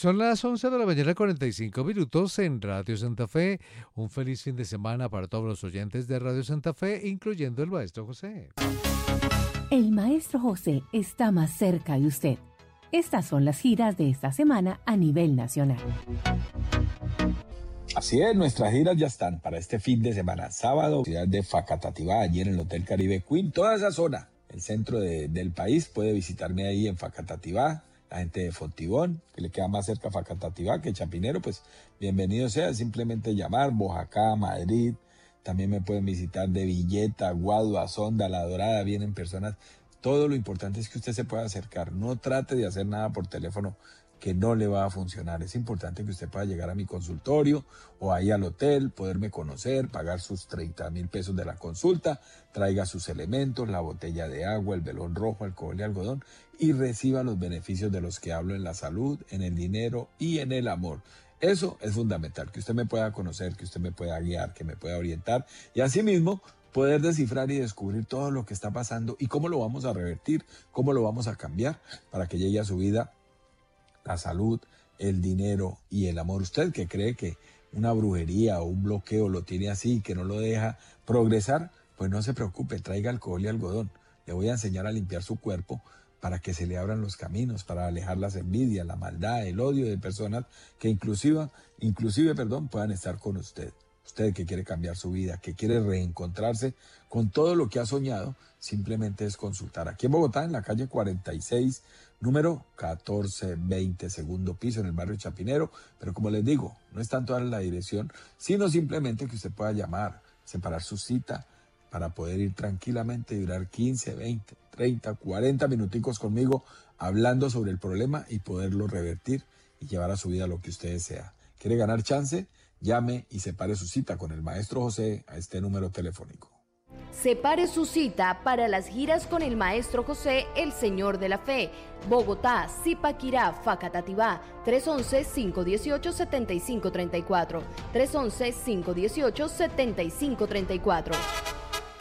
Son las 11 de la mañana, 45 minutos en Radio Santa Fe. Un feliz fin de semana para todos los oyentes de Radio Santa Fe, incluyendo el maestro José. El maestro José está más cerca de usted. Estas son las giras de esta semana a nivel nacional. Así es, nuestras giras ya están para este fin de semana. Sábado, ciudad de Facatativá, allí en el Hotel Caribe Queen, toda esa zona, el centro del país, puede visitarme ahí en Facatativá. La gente de Fontibón, que le queda más cerca a Facatativá que Chapinero, pues bienvenido sea, simplemente llamar. Boyacá, Madrid, también me pueden visitar de Villeta, Guadua, Sonda, La Dorada, vienen personas. Todo lo importante es que usted se pueda acercar, no trate de hacer nada por teléfono que no le va a funcionar. Es importante que usted pueda llegar a mi consultorio o ahí al hotel, poderme conocer, pagar sus 30,000 pesos de la consulta, traiga sus elementos, la botella de agua, el velón rojo, alcohol y algodón, y reciba los beneficios de los que hablo en la salud, en el dinero y en el amor. Eso es fundamental, que usted me pueda conocer, que usted me pueda guiar, que me pueda orientar y asimismo poder descifrar y descubrir todo lo que está pasando y cómo lo vamos a revertir, cómo lo vamos a cambiar para que llegue a su vida la salud, el dinero y el amor. Usted que cree que una brujería o un bloqueo lo tiene así, que no lo deja progresar, pues no se preocupe, traiga alcohol y algodón. Le voy a enseñar a limpiar su cuerpo para que se le abran los caminos, para alejar las envidias, la maldad, el odio de personas que inclusive, puedan estar con usted. Usted que quiere cambiar su vida, que quiere reencontrarse con todo lo que ha soñado, simplemente es consultar. Aquí en Bogotá, en la calle 46, número 1420, segundo piso, en el barrio Chapinero. Pero como les digo, no es tanto darle la dirección, sino simplemente que usted pueda llamar, separar su cita para poder ir tranquilamente y durar 15, 20, 30, 40 minuticos conmigo hablando sobre el problema y poderlo revertir y llevar a su vida lo que usted desea. ¿Quiere ganar chance? Llame y separe su cita con el maestro José a este número telefónico. Separe su cita para las giras con el maestro José, el Señor de la Fe. Bogotá, Zipaquirá, Facatativá, 311-518-7534. 311-518-7534.